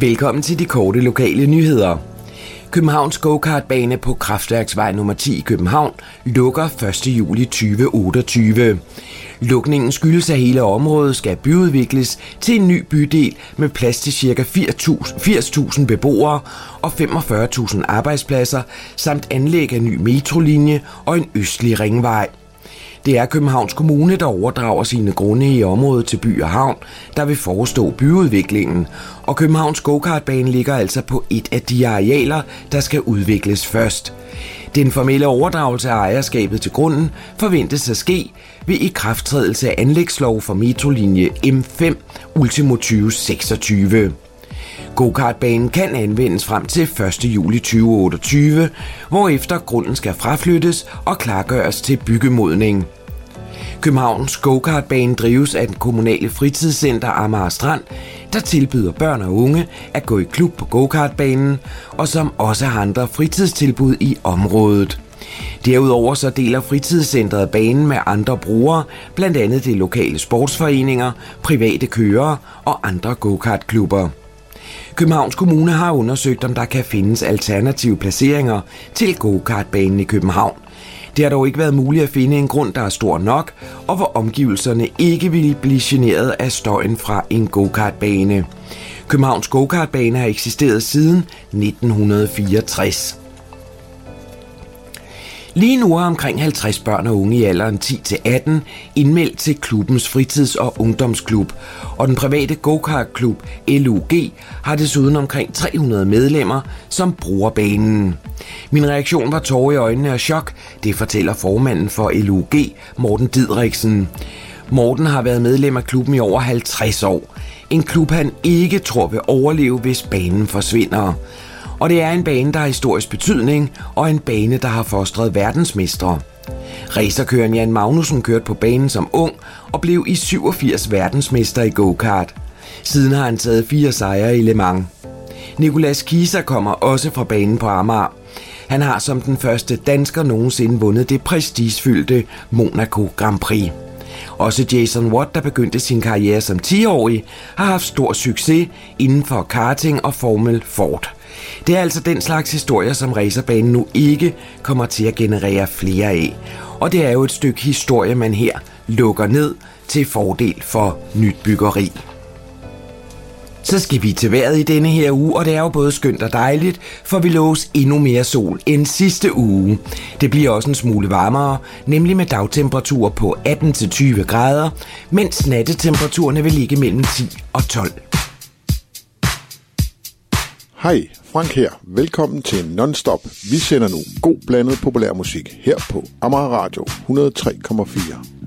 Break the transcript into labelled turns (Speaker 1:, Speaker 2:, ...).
Speaker 1: Velkommen til de korte lokale nyheder. Københavns go-kartbane på Kraftværksvej nummer 10 i København lukker 1. juli 2028. Lukningen skyldes, at hele området skal byudvikles til en ny bydel med plads til ca. 80.000 beboere og 45.000 arbejdspladser, samt anlæg af ny metrolinje og en østlig ringvej. Det er Københavns Kommune, der overdrager sine grunde i området til By og Havn, der vil forestå byudviklingen, og Københavns go-kartbane ligger altså på et af de arealer, der skal udvikles først. Den formelle overdragelse af ejerskabet til grunden forventes at ske ved ikrafttrædelse af anlægslov for metrolinje M5 ultimo 2026. Go-kartbanen kan anvendes frem til 1. juli 2028, hvorefter grunden skal fraflyttes og klargøres til byggemodning. Københavns go-kartbane drives af den kommunale fritidscenter Amager Strand, der tilbyder børn og unge at gå i klub på go-kartbanen, og som også har andre fritidstilbud i området. Derudover så deler fritidscentret banen med andre brugere, blandt andet de lokale sportsforeninger, private kørere og andre go-kartklubber. Københavns Kommune har undersøgt, om der kan findes alternative placeringer til go-kartbanen i København. Det har dog ikke været muligt at finde en grund, der er stor nok, og hvor omgivelserne ikke vil blive generet af støjen fra en go-kartbane. Københavns go-kartbane har eksisteret siden 1964. Lige nu er omkring 50 børn og unge i alderen 10-18 indmeldt til klubbens fritids- og ungdomsklub, og den private go-kartklub LUG har desuden omkring 300 medlemmer, som bruger banen. Min reaktion var tårer i øjnene og chok, det fortæller formanden for LUG, Morten Didriksen. Morten har været medlem af klubben i over 50 år. En klub, han ikke tror vil overleve, hvis banen forsvinder. Og det er en bane, der har historisk betydning, og en bane, der har fostret verdensmestre. Racerkøren Jan Magnussen kørte på banen som ung og blev i 87 verdensmester i go-kart. Siden har han taget 4 sejre i Le Mans. Nicolas Kisa kommer også fra banen på Amager. Han har som den første dansker nogensinde vundet det prestigefyldte Monaco Grand Prix. Også Jason Watt, der begyndte sin karriere som 10-årig, har haft stor succes inden for karting og Formel Ford. Det er altså den slags historier, som racerbanen nu ikke kommer til at generere flere af. Og det er jo et stykke historie, man her lukker ned til fordel for nyt byggeri. Så skal vi til vejret i denne her uge, og det er jo både skønt og dejligt, for vi loves endnu mere sol end sidste uge. Det bliver også en smule varmere, nemlig med dagtemperaturer på 18-20 grader, mens nattetemperaturerne vil ligge mellem 10 og 12.
Speaker 2: Hej, Frank her. Velkommen til Nonstop. Vi sender nu god blandet populær musik her på Amager Radio 103,4.